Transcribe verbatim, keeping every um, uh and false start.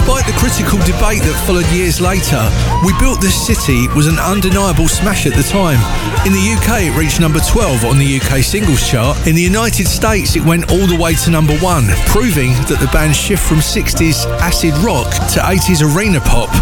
Despite the critical debate that followed years later, We Built This City was an undeniable smash at the time. In the U K, it reached number twelve on the U K singles chart. In the United States, it went all the way to number one, proving that the band's shift from sixties acid rock to eighties arena pop